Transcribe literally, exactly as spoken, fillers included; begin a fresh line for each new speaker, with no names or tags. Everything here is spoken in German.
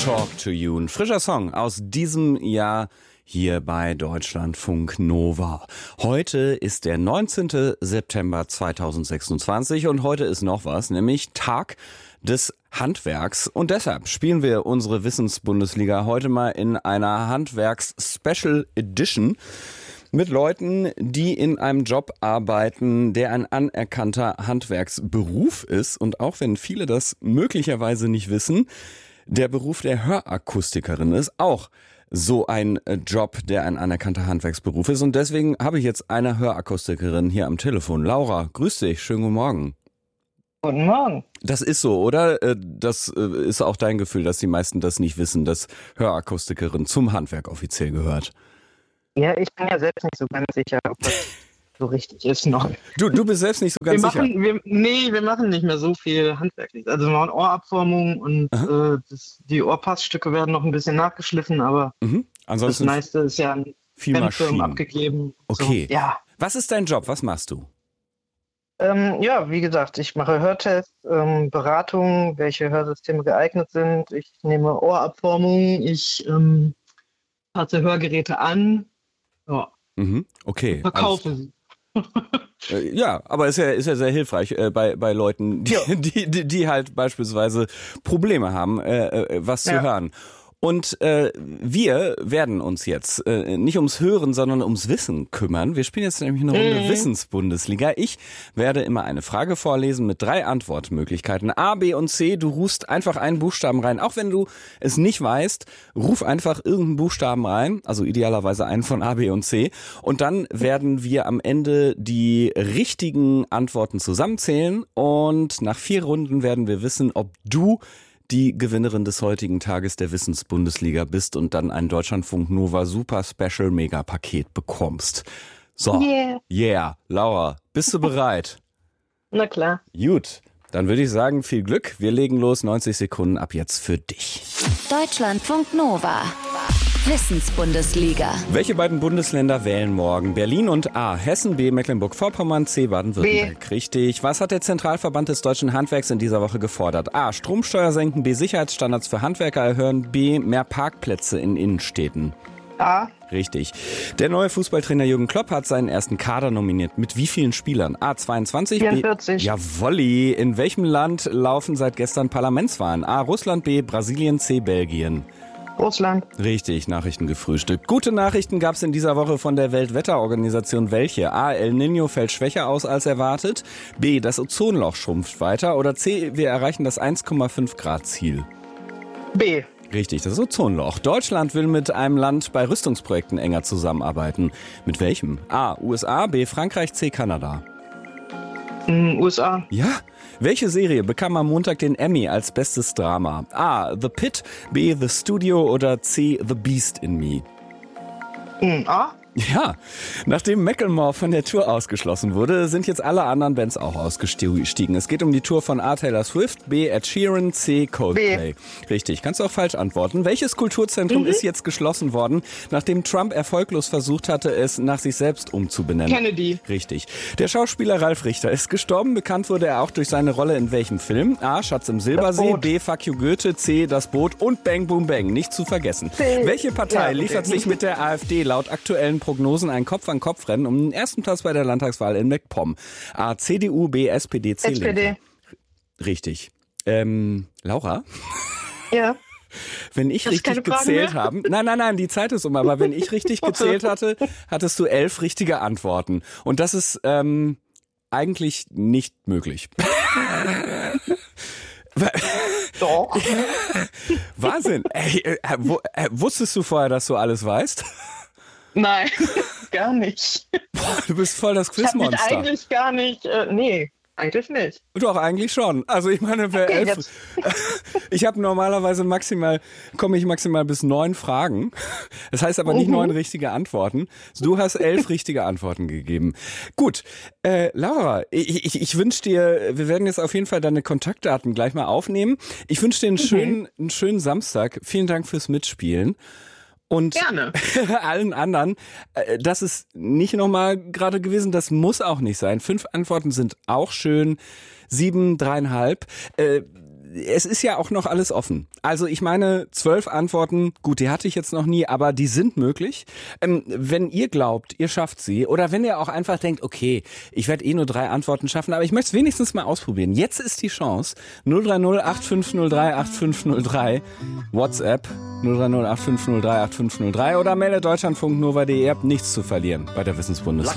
Talk to You. Ein frischer Song aus diesem Jahr hier bei Deutschlandfunk Nova. Heute ist der neunzehnten September zweitausendsechsundzwanzig und heute ist noch was, nämlich Tag des Handwerks. Und deshalb spielen wir unsere Wissensbundesliga heute mal in einer Handwerks-Special Edition mit Leuten, die in einem Job arbeiten, der ein anerkannter Handwerksberuf ist. Und auch wenn viele das möglicherweise nicht wissen, der Beruf der Hörakustikerin ist auch so ein Job, der ein anerkannter Handwerksberuf ist. Und deswegen habe ich jetzt eine Hörakustikerin hier am Telefon. Laura, grüß dich, schönen guten Morgen.
Guten Morgen. Das
ist so, oder? Das ist auch dein Gefühl, dass die meisten das nicht wissen, dass Hörakustikerin zum Handwerk offiziell gehört.
Ja, ich bin ja selbst nicht so ganz sicher, ob das so richtig ist noch.
Du, du bist selbst nicht so ganz
wir
sicher?
Machen, wir, nee, wir machen nicht mehr so viel handwerklich. Also wir machen Ohrabformung und äh, das, die Ohrpassstücke werden noch ein bisschen nachgeschliffen, aber
mhm. Ansonsten
das meiste ist ja an Firmen abgegeben.
Okay.
So, ja.
Was ist dein Job? Was machst du?
Ähm, ja, wie gesagt, ich mache Hörtests, ähm, Beratung, welche Hörsysteme geeignet sind. Ich nehme Ohrabformung, ich ähm, passe Hörgeräte an. Ja.
Mhm. Okay.
Verkaufe sie.
Ja, aber ist ja, ist ja sehr hilfreich äh, bei, bei Leuten, die, ja. die, die, die halt beispielsweise Probleme haben, äh, was ja. zu hören. Und äh, wir werden uns jetzt äh, nicht ums Hören, sondern ums Wissen kümmern. Wir spielen jetzt nämlich eine Runde mhm. Wissensbundesliga. Ich werde immer eine Frage vorlesen mit drei Antwortmöglichkeiten. A, B und C. Du rufst einfach einen Buchstaben rein. Auch wenn du es nicht weißt, ruf einfach irgendeinen Buchstaben rein. Also idealerweise einen von A, B und C. Und dann werden wir am Ende die richtigen Antworten zusammenzählen. Und nach vier Runden werden wir wissen, ob du die Gewinnerin des heutigen Tages der Wissensbundesliga bist und dann ein Deutschlandfunk Nova Super Special Mega Paket bekommst. So, yeah. yeah. Laura, bist du bereit?
Na klar.
Gut, dann würde ich sagen, viel Glück. Wir legen los, neunzig Sekunden ab jetzt für dich.
Deutschlandfunk Nova. Wissensbundesliga.
Welche beiden Bundesländer wählen morgen? Berlin und A. Hessen, B. Mecklenburg-Vorpommern, C. Baden-Württemberg. B. Richtig. Was hat der Zentralverband des deutschen Handwerks in dieser Woche gefordert? A. Stromsteuer senken, B. Sicherheitsstandards für Handwerker erhöhen, B. Mehr Parkplätze in Innenstädten.
A.
Richtig. Der neue Fußballtrainer Jürgen Klopp hat seinen ersten Kader nominiert. Mit wie vielen Spielern? A. zweiundzwanzig,
vierundvierzig.
B. Jawolli. In welchem Land laufen seit gestern Parlamentswahlen? A. Russland, B. Brasilien, C. Belgien.
Russland.
Richtig, Nachrichten gefrühstückt. Gute Nachrichten gab es in dieser Woche von der Weltwetterorganisation. Welche? A. El Niño fällt schwächer aus als erwartet. B. Das Ozonloch schrumpft weiter. Oder C. Wir erreichen das eins Komma fünf Grad Ziel.
B.
Richtig, das Ozonloch. Deutschland will mit einem Land bei Rüstungsprojekten enger zusammenarbeiten. Mit welchem? A. U S A, B. Frankreich, C. Kanada.
Mm, U S A.
Ja. Welche Serie bekam am Montag den Emmy als bestes Drama? A. The Pit, B. The Studio oder C. The Beast in Me?
Mm, A.
Ja, nachdem Macklemore von der Tour ausgeschlossen wurde, sind jetzt alle anderen Bands auch ausgestiegen. Es geht um die Tour von A. Taylor Swift, B. Ed Sheeran, C. Coldplay. B. Richtig, kannst du auch falsch antworten. Welches Kulturzentrum mhm. ist jetzt geschlossen worden, nachdem Trump erfolglos versucht hatte, es nach sich selbst umzubenennen?
Kennedy.
Richtig. Der Schauspieler Ralf Richter ist gestorben. Bekannt wurde er auch durch seine Rolle in welchem Film? A. Schatz im Silbersee, B. Fuck you Goethe, C. Das Boot und Bang Boom Bang. Nicht zu vergessen. C. Welche Partei ja, liefert sich mit der AfD laut aktuellen Prognosen ein Kopf-an-Kopf-Rennen um den ersten Platz bei der Landtagswahl in MacPom? A. C D U, B. S P D, C.
S P D.
Linke. Richtig. Ähm, Laura?
Ja.
Wenn ich
das
richtig gezählt habe, nein, nein, nein, die Zeit ist um, aber wenn ich richtig gezählt hatte, hattest du elf richtige Antworten. Und das ist ähm, eigentlich nicht möglich.
Doch.
Wahnsinn. Ey, äh, w- äh, wusstest du vorher, dass du alles weißt?
Nein, gar nicht.
Boah, du bist voll das Quizmonster.
Ich hab mich eigentlich gar nicht, äh, nee, eigentlich nicht.
Doch, eigentlich schon. Also ich meine, wer
okay,
elf, ich habe normalerweise maximal, komme ich maximal bis neun Fragen. Das heißt aber nicht mhm. neun richtige Antworten. Du hast elf richtige Antworten gegeben. Gut, äh, Laura, ich, ich, ich wünsche dir, wir werden jetzt auf jeden Fall deine Kontaktdaten gleich mal aufnehmen. Ich wünsche dir einen, mhm. schönen, einen schönen Samstag. Vielen Dank fürs Mitspielen. Und
Gerne.
allen anderen, das ist nicht nochmal gerade gewesen, das muss auch nicht sein. Fünf Antworten sind auch schön, sieben, dreieinhalb. es ist ja auch noch alles offen. Also ich meine, zwölf Antworten, gut, die hatte ich jetzt noch nie, aber die sind möglich. Ähm, wenn ihr glaubt, ihr schafft sie, oder wenn ihr auch einfach denkt, okay, ich werde eh nur drei Antworten schaffen, aber ich möchte es wenigstens mal ausprobieren. Jetzt ist die Chance. null drei null acht fünf null drei acht fünf null drei, WhatsApp null drei null acht fünf null drei acht fünf null drei oder melde deutschlandfunk nova punkt de. Ihr habt nichts zu verlieren bei der Wissensbundesliga.